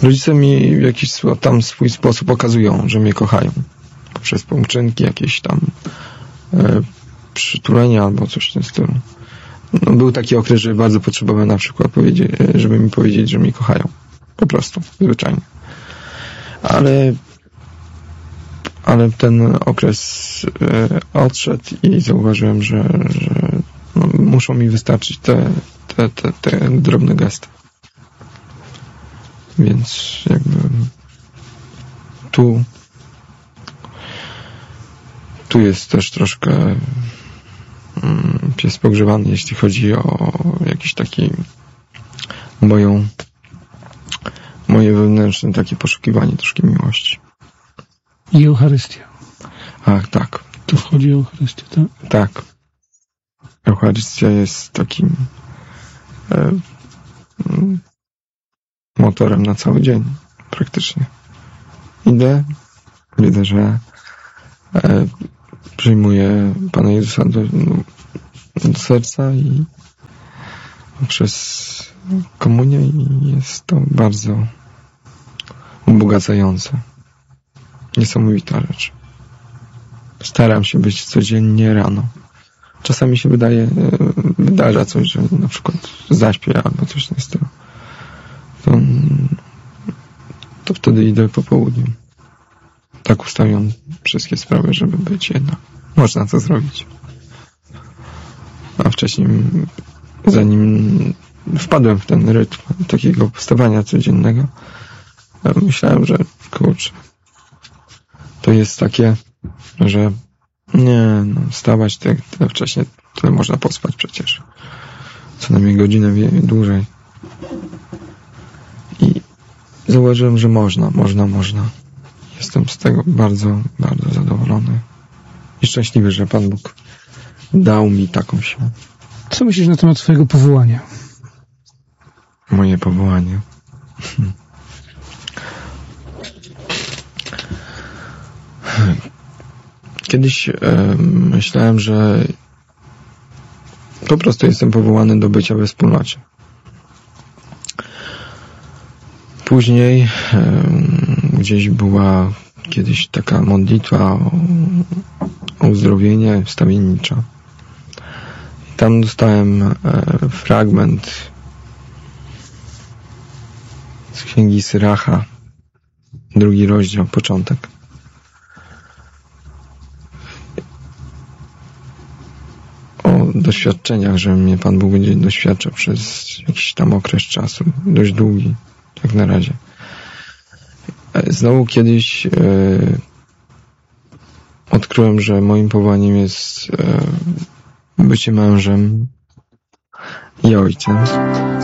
Rodzice mi w jakiś tam swój sposób pokazują, że mnie kochają. Poprzez pouczynki, jakieś tam przytulenia albo coś w tym stylu. No, był taki okres, że bardzo potrzebowałem na przykład żeby mi powiedzieć, że mnie kochają. Po prostu, zwyczajnie. Ale ten okres odszedł i zauważyłem, że no, muszą mi wystarczyć te drobne gesty. Więc jakby tu jest też troszkę pies pogrzebany, jeśli chodzi o jakiś taki moje wewnętrzne takie poszukiwanie troszkę miłości. I Eucharystia. Ach, tak. Tu wchodzi Eucharystia, tak? Tak. Eucharystia jest takim motorem na cały dzień, praktycznie. Widzę, że przyjmuję Pana Jezusa do serca i przez komunię i jest to bardzo ubogacające. Niesamowita rzecz. Staram się być codziennie rano. Czasami się wydarza coś, że na przykład zaśpię albo coś w tym stylu. To wtedy idę po południu. Tak ustawiam wszystkie sprawy, żeby być jednak. Można to zrobić. A wcześniej, zanim wpadłem w ten rytm takiego wstawania codziennego, myślałem, że kurczę, to jest takie, że nie, wstawać tyle wcześniej, tyle można pospać przecież. Co najmniej godzinę dłużej. I zauważyłem, że można. Jestem z tego bardzo, bardzo zadowolony i szczęśliwy, że Pan Bóg dał mi taką siłę. Co myślisz na temat swojego powołania? Moje powołanie. Kiedyś myślałem, że po prostu jestem powołany do bycia we wspólnocie. Później gdzieś była kiedyś taka modlitwa o uzdrowienie wstawiennicza. I tam dostałem fragment z Księgi Syracha, 2 rozdział, początek. O doświadczeniach, że mnie Pan Bóg będzie doświadczał przez jakiś tam okres czasu, dość długi, jak na razie. Znowu kiedyś odkryłem, że moim powołaniem jest bycie mężem i ojcem.